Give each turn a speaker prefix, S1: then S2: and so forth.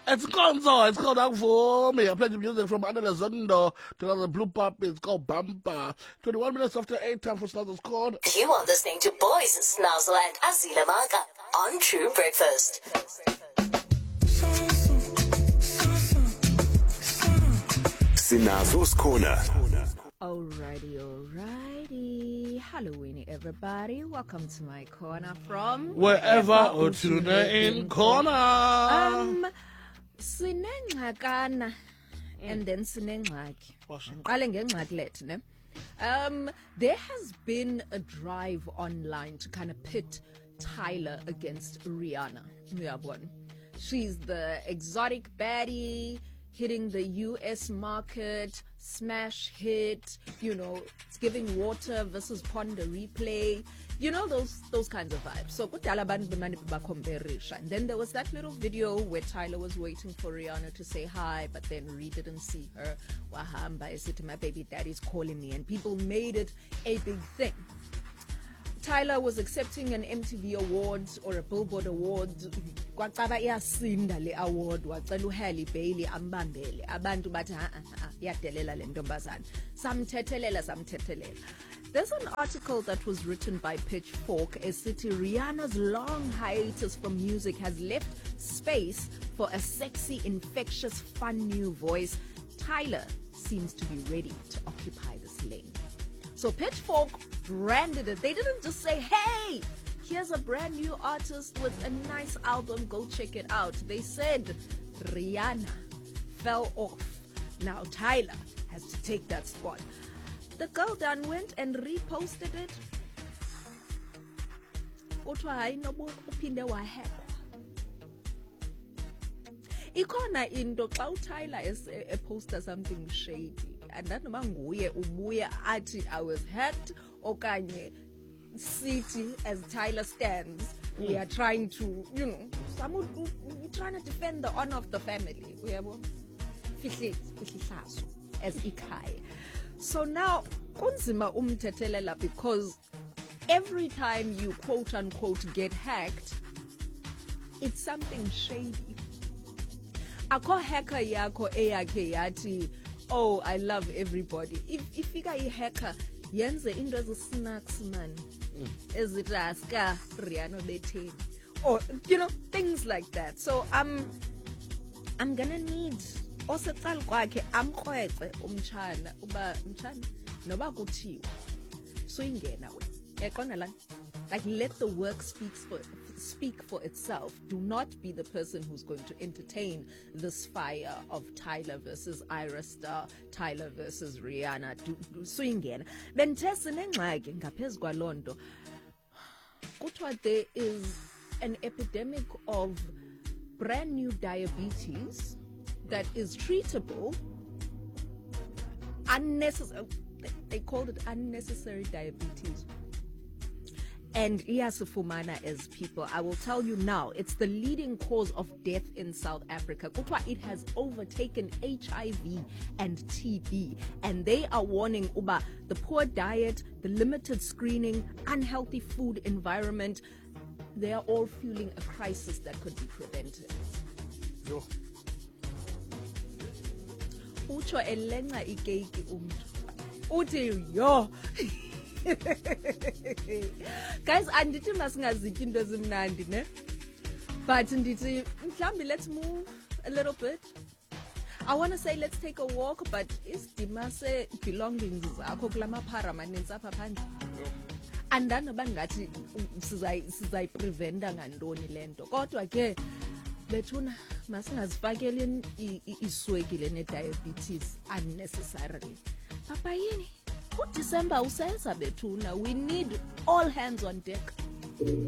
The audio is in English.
S1: It's Gonzo. It's called Akvumi. I played the music from Adela Zondo to the Blue Pop. It's called Bumper. 21 minutes after 8, time for Snuzzle's Chord.
S2: You are listening to Boys Snuzzle and Azila Maka on True Breakfast.
S3: Sinazo's Corner.
S4: Alrighty. Halloween, everybody. Welcome to my corner from
S1: Wherever Otuna in Corner.
S4: Sinengxakana and then sinengxaki. Ngiqale ngengxaki lethu, ne? There has been a drive online to kind of pit Tyler against Rihanna. Uyabona. She's the exotic baddie hitting the US market, smash hit, it's giving Water versus Ponder replay, those kinds of vibes. So and then there was that little video where Tyler was waiting for Rihanna to say hi, but then Ree didn't see her. Wahamba is my baby daddy's calling me, and people made it a big thing. Tyler was accepting an MTV award or a Billboard award. Kwaqaba iyasinda le award, wacela uHalle Bailey ambambele. Abantu bathi yadelela le ntombazana. Samthethelela. There's an article that was written by Pitchfork as city Rihanna's long hiatus from music has left space for a sexy, infectious, fun new voice. Tyler seems to be ready to occupy this lane. So Pitchfork branded it. They didn't just say, hey, here's a brand new artist with a nice album, go check it out. They said Rihanna fell off. Now Tyler has to take that spot. The girl then went and reposted it. Ikona into xa uTyler poster something shady, and that noma nguye ubuya athi I was hacked okanye city as Tyler stands, we are trying to, we're trying to defend the honor of the family. Uyabo fihlaso as ikhaya. So now kunzima umthethelela, because every time you quote unquote get hacked, it's something shady. Akho hacker yakho eyakhe yathi, oh, I love everybody. If you got a hacker, yenze into snacks man, ezithi aska Rihanna betheni, or things like that. So I'm gonna need oseqala kwakhe amkrwece umtshana uba mtshana noba kuthiwa so ingena wena yaqonda la, like, let the work speak for itself. Do not be the person who's going to entertain this fire of Tyler versus Ira Star, Tyler versus Rihanna. So ingena bentese nengxaki ngaphezu kwalonto kuthiwa there is an epidemic of brand new diabetes that is treatable. They called it unnecessary diabetes. And iyasifumana as people. I will tell you now, it's the leading cause of death in South Africa. Kuthiwa it has overtaken HIV and TB. And they are warning uba the poor diet, the limited screening, unhealthy food environment, they are all fueling a crisis that could be prevented.
S1: Yo.
S4: Ucho elenga ikeki umntu. Uthi yo. Guys, andithi masingazityi into ezimnandi, ne? But ndithi mhlambi let's move a little bit. I want to say let's take a walk, but isidima se belongings zakho kulamaphara manintsi apha phandle. Andanoba ngathi sizayipreventa ngantoni lento. Kodwa ke bethuna masingazifakeli iswekile ne-diabetes unnecessarily. Papa yini? December useza bethuna. We need all hands on deck.